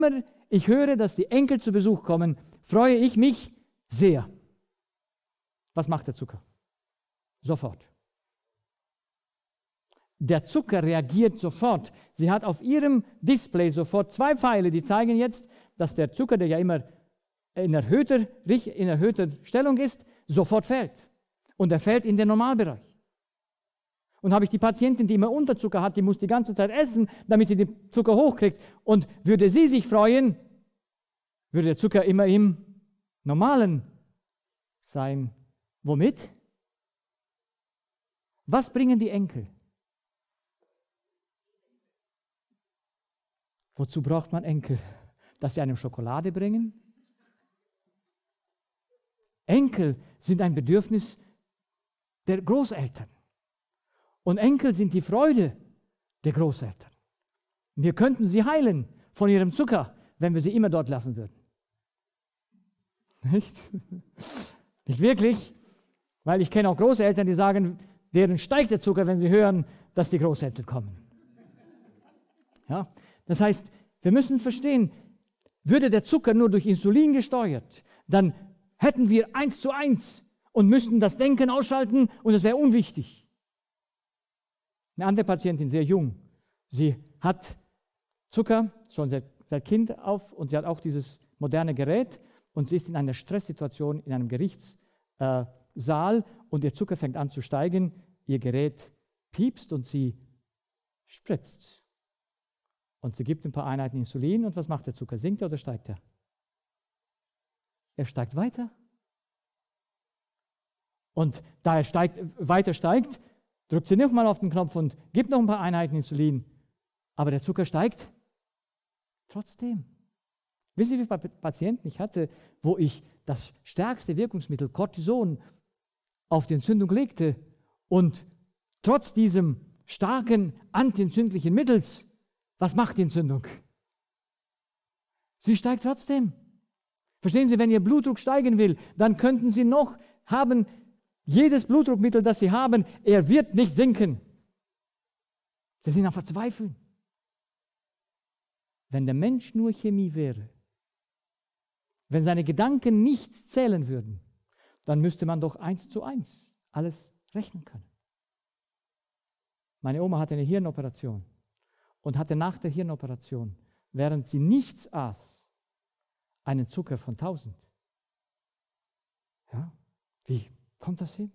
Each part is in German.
Immer ich höre, dass die Enkel zu Besuch kommen, freue ich mich sehr. Was macht der Zucker? Sofort. Der Zucker reagiert sofort. Sie hat auf ihrem Display sofort 2 Pfeile, die zeigen jetzt, dass der Zucker, der ja immer in erhöhter Stellung ist, sofort fällt. Und er fällt in den Normalbereich. Und habe ich die Patientin, die immer Unterzucker hat, die muss die ganze Zeit essen, damit sie den Zucker hochkriegt. Und würde sie sich freuen, würde der Zucker immer im Normalen sein. Womit? Was bringen die Enkel? Wozu braucht man Enkel? Dass sie einem Schokolade bringen? Enkel sind ein Bedürfnis der Großeltern. Und Enkel sind die Freude der Großeltern. Wir könnten sie heilen von ihrem Zucker, wenn wir sie immer dort lassen würden. Nicht? Nicht wirklich, weil ich kenne auch Großeltern, die sagen, deren steigt der Zucker, wenn sie hören, dass die Großeltern kommen. Ja? Das heißt, wir müssen verstehen, würde der Zucker nur durch Insulin gesteuert, dann hätten wir 1:1 und müssten das Denken ausschalten und es wäre unwichtig. Eine andere Patientin, sehr jung, sie hat Zucker schon seit Kind auf und sie hat auch dieses moderne Gerät und sie ist in einer Stresssituation in einem Gerichtssaal und ihr Zucker fängt an zu steigen, ihr Gerät piepst und sie spritzt. Und sie gibt ein paar Einheiten Insulin und was macht der Zucker? Sinkt er oder steigt er? Er steigt weiter. Und da er weiter steigt, drückt sie nochmal auf den Knopf und gibt noch ein paar Einheiten Insulin. Aber der Zucker steigt trotzdem. Wissen Sie, wie viele Patienten ich hatte, wo ich das stärkste Wirkungsmittel, Cortison, auf die Entzündung legte und trotz diesem starken antientzündlichen Mittels, was macht die Entzündung? Sie steigt trotzdem. Verstehen Sie, wenn Ihr Blutdruck steigen will, dann könnten Sie noch haben, jedes Blutdruckmittel, das Sie haben, er wird nicht sinken. Sie sind am Verzweifeln. Wenn der Mensch nur Chemie wäre, wenn seine Gedanken nichts zählen würden, dann müsste man doch 1:1 alles rechnen können. Meine Oma hatte eine Hirnoperation und hatte nach der Hirnoperation, während sie nichts aß, einen Zucker von 1000. Ja, wie kommt das hin?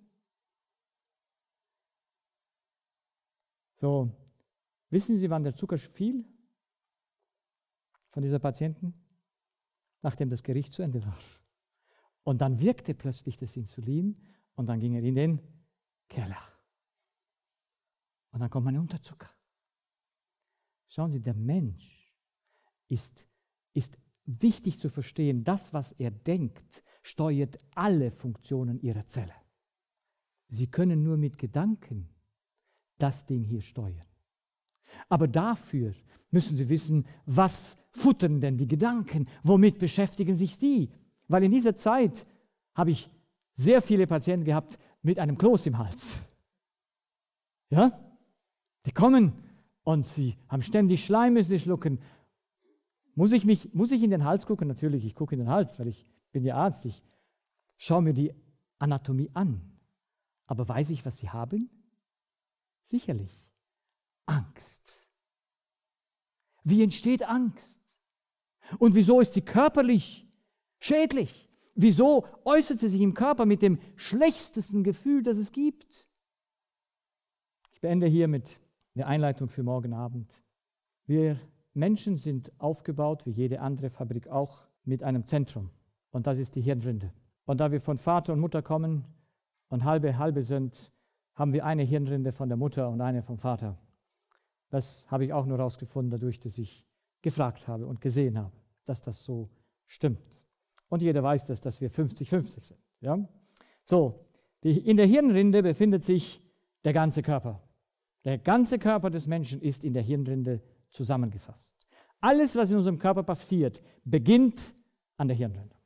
So, wissen Sie, wann der Zucker fiel von dieser Patienten? Nachdem das Gericht zu Ende war. Und dann wirkte plötzlich das Insulin und dann ging er in den Keller. Und dann kommt man in Unterzucker. Schauen Sie, der Mensch ist wichtig zu verstehen, das, was er denkt, steuert alle Funktionen Ihrer Zelle. Sie können nur mit Gedanken das Ding hier steuern. Aber dafür müssen Sie wissen, was futtern denn die Gedanken, womit beschäftigen sich die? Weil in dieser Zeit habe ich sehr viele Patienten gehabt mit einem Kloß im Hals. Ja? Die kommen und sie haben ständig Schleim, müssen sie schlucken. Muss ich in den Hals gucken? Natürlich, ich gucke in den Hals, weil ich bin ja Arzt. Ich schaue mir die Anatomie an. Aber weiß ich, was sie haben? Sicherlich. Angst. Wie entsteht Angst? Und wieso ist sie körperlich schädlich? Wieso äußert sie sich im Körper mit dem schlechtesten Gefühl, das es gibt? Ich beende hier mit der Einleitung für morgen Abend. Wir Menschen sind aufgebaut, wie jede andere Fabrik auch, mit einem Zentrum. Und das ist die Hirnrinde. Und da wir von Vater und Mutter kommen und halbe sind, haben wir eine Hirnrinde von der Mutter und eine vom Vater. Das habe ich auch nur herausgefunden, dadurch, dass ich gefragt habe und gesehen habe, dass das so stimmt. Und jeder weiß das, dass wir 50-50 sind. Ja? So, in der Hirnrinde befindet sich der ganze Körper. Der ganze Körper des Menschen ist in der Hirnrinde zusammengefasst. Alles, was in unserem Körper passiert, beginnt an der Hirnrinde.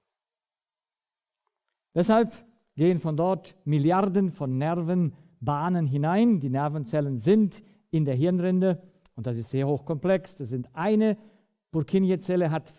Deshalb gehen von dort Milliarden von Nervenbahnen hinein. Die Nervenzellen sind in der Hirnrinde und das ist sehr hochkomplex. Das sind eine Purkinje-Zelle hat